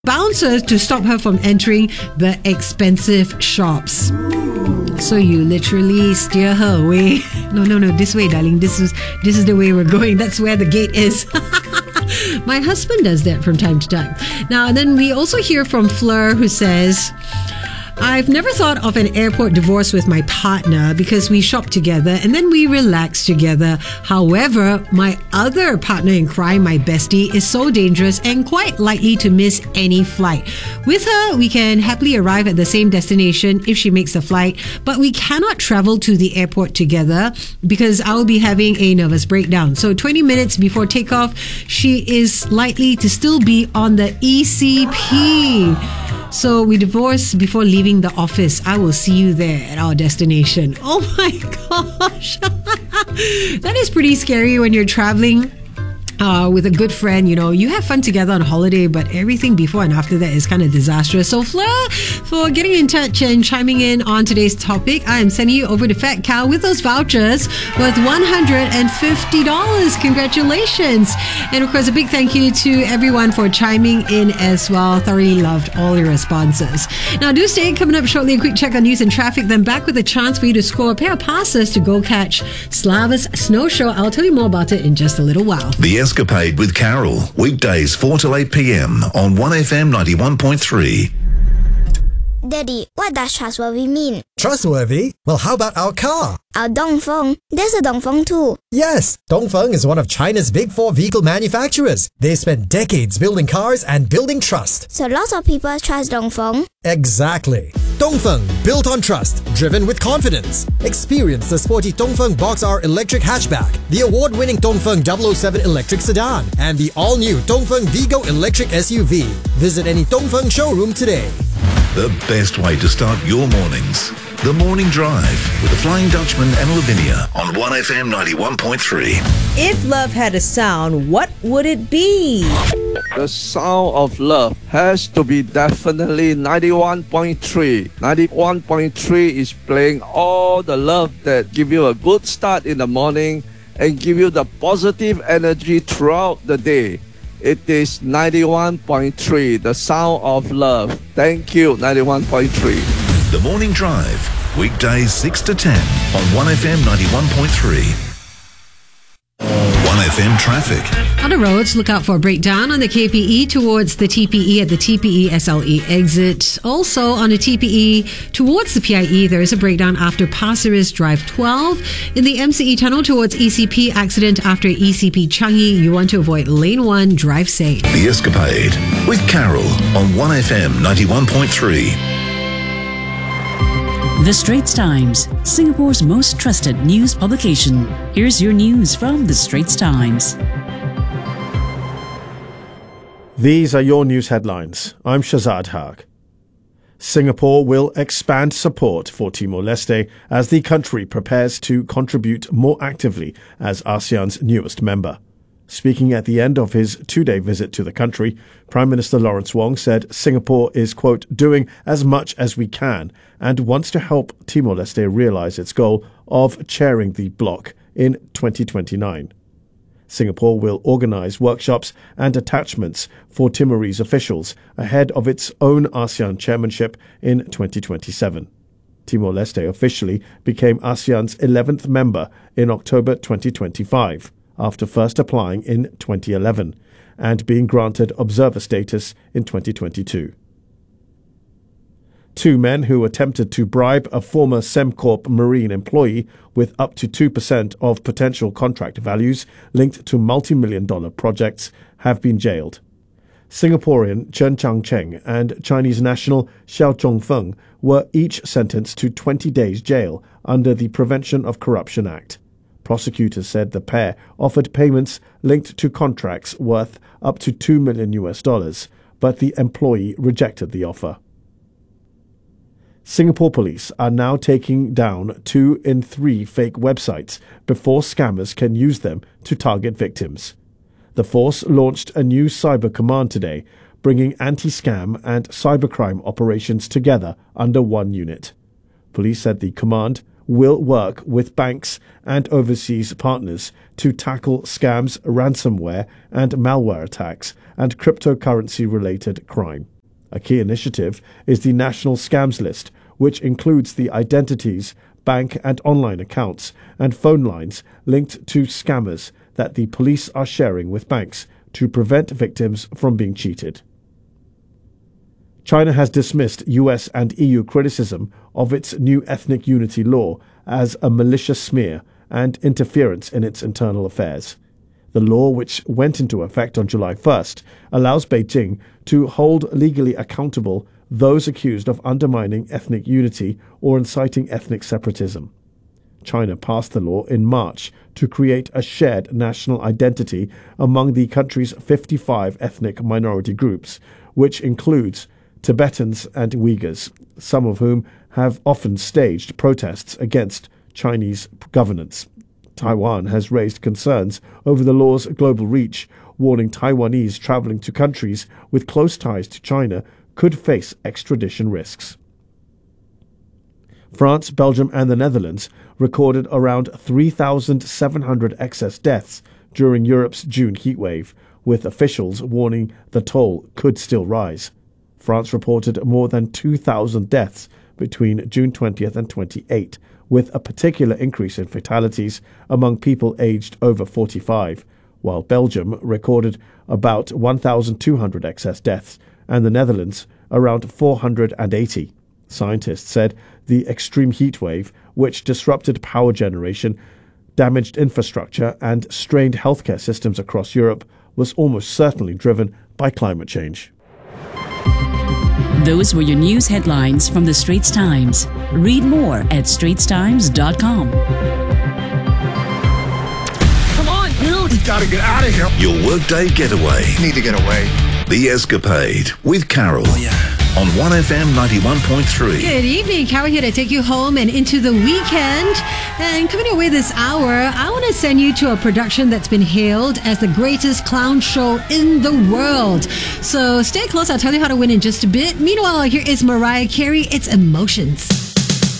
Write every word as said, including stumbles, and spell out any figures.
bouncers to stop her from entering the expensive shops. So you literally steer her away. No, no, no, this way, darling. This is this is the way we're going. That's where the gate is. My husband does that from time to time. Now, and then we also hear from Fleur, who says, I've never thought of an airport divorce with my partner because we shop together and then we relax together. However, my other partner in crime, my bestie, is so dangerous and quite likely to miss any flight. With her, we can happily arrive at the same destination if she makes the flight, but we cannot travel to the airport together because I'll be having a nervous breakdown. So twenty minutes before takeoff, she is likely to still be on the E C P. So we divorce before leaving the office. I will see you there at our destination. Oh my gosh. That is pretty scary when you're traveling Uh, with a good friend. You know, you have fun together on holiday, but everything before and after that is kind of disastrous. So Fleur, for getting in touch and chiming in on today's topic, I am sending you over to Fat Cow with those vouchers worth one hundred fifty dollars. Congratulations. And of course, a big thank you to everyone for chiming in as well. Thoroughly loved all your responses. Now, do stay. Coming up shortly, a quick check on news and traffic, then back with a chance for you to score a pair of passes to go catch Slava's Snow Show. I'll tell you more about it in just a little while. The Escapade with Carol, weekdays four till eight p.m. on one F M ninety-one point three. Daddy, what does trustworthy mean? Trustworthy? Well, how about our car? Our Dongfeng. There's a Dongfeng too. Yes, Dongfeng is one of China's big four vehicle manufacturers. They spent decades building cars and building trust. So lots of people trust Dongfeng? Exactly. Dongfeng, built on trust, driven with confidence. Experience the sporty Dongfeng Box R electric hatchback, the award-winning Dongfeng double oh seven electric sedan, and the all-new Dongfeng Vigo electric S U V. Visit any Dongfeng showroom today. The best way to start your mornings. The Morning Drive with the Flying Dutchman and Lavinia on one F M ninety-one point three. If love had a sound, what would it be? The sound of love has to be definitely ninety-one point three. ninety-one point three is playing all the love that give you a good start in the morning and give you the positive energy throughout the day. It is ninety-one point three, the sound of love. Thank you, ninety-one point three. The Morning Drive, weekdays six to ten on one F M ninety-one point three. one F M traffic. On the roads, look out for a breakdown on the K P E towards the T P E at the T P E S L E exit. Also on the T P E towards the P I E, there is a breakdown after Pasir Ris Drive twelve. In the M C E tunnel towards E C P, accident after E C P Changi. You want to avoid lane one, drive safe. The Escapade with Carol on one F M ninety-one point three. The Straits Times, Singapore's most trusted news publication. Here's your news from The Straits Times. These are your news headlines. I'm Shazad Haq. Singapore will expand support for Timor-Leste as the country prepares to contribute more actively as ASEAN's newest member. Speaking at the end of his two-day visit to the country, Prime Minister Lawrence Wong said Singapore is, quote, doing as much as we can and wants to help Timor-Leste realize its goal of chairing the bloc in twenty twenty-nine. Singapore will organize workshops and attachments for Timorese officials ahead of its own ASEAN chairmanship in twenty twenty-seven. Timor-Leste officially became ASEAN's eleventh member in October twenty twenty-five. After first applying in twenty eleven and being granted observer status in twenty twenty-two. Two men who attempted to bribe a former Sembcorp Marine employee with up to two percent of potential contract values linked to multi-million dollar projects have been jailed. Singaporean Chen Chang-cheng and Chinese national Xiao Zhongfeng were each sentenced to twenty days jail under the Prevention of Corruption Act. Prosecutors said the pair offered payments linked to contracts worth up to two million U S dollars, but the employee rejected the offer. Singapore police are now taking down two in three fake websites before scammers can use them to target victims. The force launched a new cyber command today, bringing anti-scam and cybercrime operations together under one unit. Police said the command will work with banks and overseas partners to tackle scams, ransomware and malware attacks and cryptocurrency-related crime. A key initiative is the National Scams List, which includes the identities, bank and online accounts, and phone lines linked to scammers that the police are sharing with banks to prevent victims from being cheated. China has dismissed U S and E U criticism of its new ethnic unity law as a malicious smear and interference in its internal affairs. The law, which went into effect on July first, allows Beijing to hold legally accountable those accused of undermining ethnic unity or inciting ethnic separatism. China passed the law in March to create a shared national identity among the country's fifty-five ethnic minority groups, which includes Tibetans and Uyghurs, some of whom have often staged protests against Chinese governance. Taiwan has raised concerns over the law's global reach, warning Taiwanese traveling to countries with close ties to China could face extradition risks. France, Belgium and the Netherlands recorded around three thousand seven hundred excess deaths during Europe's June heatwave, with officials warning the toll could still rise. France reported more than two thousand deaths between June twentieth and twenty-eighth, with a particular increase in fatalities among people aged over forty-five, while Belgium recorded about one thousand two hundred excess deaths and the Netherlands around four hundred eighty. Scientists said the extreme heatwave, which disrupted power generation, damaged infrastructure and strained healthcare systems across Europe, was almost certainly driven by climate change. Those were your news headlines from the Straits Times. Read more at straits times dot com. Come on, dude! We gotta get out of here. Your workday getaway. Need to get away. The Escapade with Carol. Oh, yeah. On one F M ninety-one point three. Good evening. Carol here to take you home and into the weekend. And coming your way this hour, I want to send you to a production that's been hailed as the greatest clown show in the world. So stay close. I'll tell you how to win in just a bit. Meanwhile, here is Mariah Carey. It's Emotions.